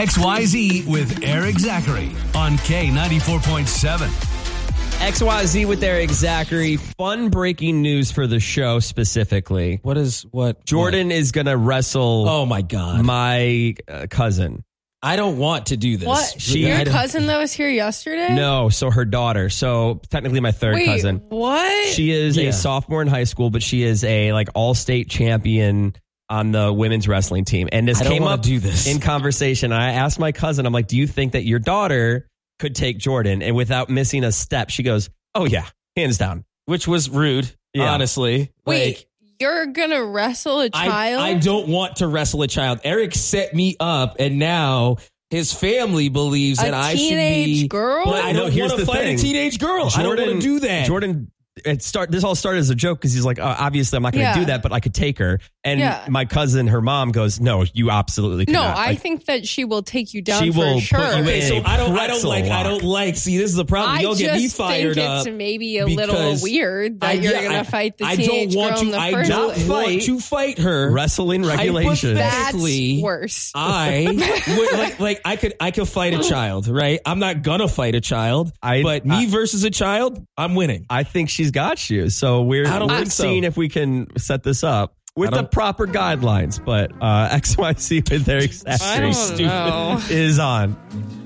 XYZ with Eric Zachary on K94.7. XYZ with Eric Zachary. Fun breaking news for the show specifically. What? Jordan is going to wrestle. Oh my God. My cousin. I don't want to do this. What? Your cousin that was here yesterday? No, so her daughter. So technically my third cousin. What? She is a sophomore in high school, but she is a all-state champion on the women's wrestling team. And this came up in conversation. I asked my cousin, I'm like, do you think that your daughter could take Jordan? And without missing a step, she goes, oh yeah, hands down. Which was rude, honestly. Wait, you're going to wrestle a child? I don't want to wrestle a child. Eric set me up, and now his family believes that I should be... A teenage girl? But I don't want to fight a teenage girl. I don't want to do that. Jordan... This all started as a joke because he's like, obviously I'm not going to do that, but I could take her. And my cousin, her mom goes, no, you absolutely cannot. No, I think that she will take you down she for will sure. put you in so I don't like, see, this is the problem. You'll get me fired up. I just think it's maybe a little weird that you're going to fight the teenage girl in the first place. I don't want to fight her. Wrestling regulations. That's worse. I could fight a child, right? I'm not going to fight a child, but me versus a child, I'm winning. I think she's got you. So we're seeing if we can set this up with the proper guidelines. But XYZ with Eric Zachary is on.